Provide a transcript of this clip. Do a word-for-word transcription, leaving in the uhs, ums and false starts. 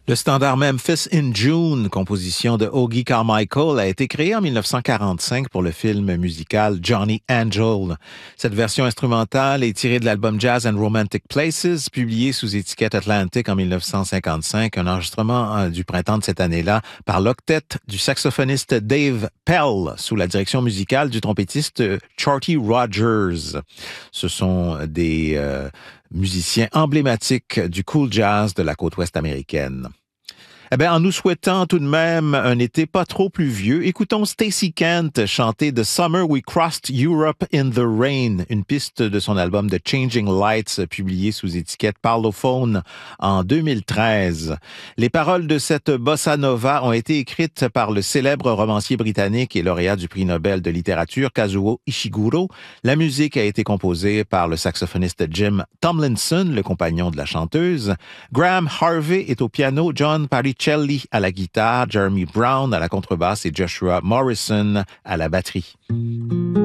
Le standard Memphis in June, composition de Hoagy Carmichael, a été créé en mille neuf cent quarante-cinq pour le film musical Johnny Angel. Cette version instrumentale est tirée de l'album Jazz and Romantic Places, publié sous étiquette Atlantic en mille neuf cent cinquante-cinq, un enregistrement du printemps de cette année-là par l'octet du saxophoniste Dave Pell, sous la direction musicale du trompettiste Shorty Rogers. Ce sont des euh, musiciens emblématiques du cool jazz de la côte ouest américaine. Eh bien, en nous souhaitant tout de même un été pas trop pluvieux, écoutons Stacey Kent chanter The Summer We Crossed Europe in the Rain, une piste de son album The Changing Lights, publié sous étiquette Parlophone en deux mille treize. Les paroles de cette bossa nova ont été écrites par le célèbre romancier britannique et lauréat du prix Nobel de littérature Kazuo Ishiguro. La musique a été composée par le saxophoniste Jim Tomlinson, le compagnon de la chanteuse. Graham Harvey est au piano, John Parry Celli à la guitare, Jeremy Brown à la contrebasse et Joshua Morrison à la batterie.